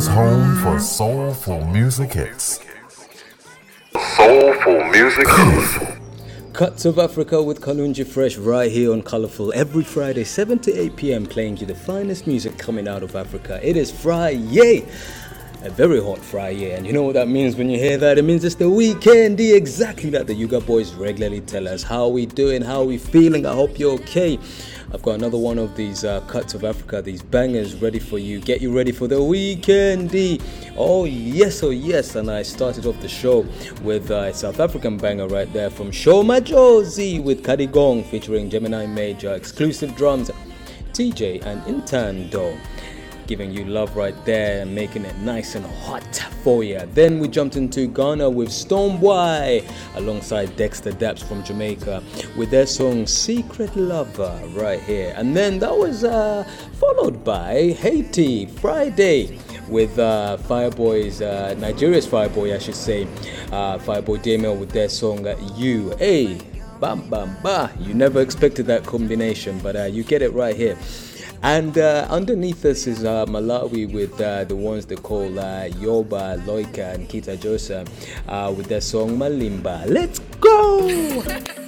Toronto's home for soulful music hits. Soulful music hits. Cuts of Africa with Kalunji Fresh right here on Colorful every Friday 7 to 8 p.m. playing you the finest music coming out of Africa. It is Friday, a very hot Friday, and you know what that means when you hear that? It means it's the weekend, exactly like the Yuga boys regularly tell us. How we doing? How we feeling? I hope you're okay. I've got another one of these cuts of Africa, these bangers ready for you. Get you ready for the weekend. Oh yes, and I started off the show with a South African banger right there from Shoma Josie with Kadigong featuring Gemini Major, exclusive drums, TJ and Intando. Giving you love right there and making it nice and hot for you. Then we jumped into Ghana with Stonebwoy alongside Dexter Daps from Jamaica with their song Secret Lover right here. And then that was followed by Haiti Friday with Fireboy's, Nigeria's Fireboy I should say, Fireboy Damel with their song You. Hey, bam bam ba. You never expected that combination, but you get it right here. And underneath us is Malawi with the ones they call Yoba, Loika and Kita Josa with their song Malimba. Let's go!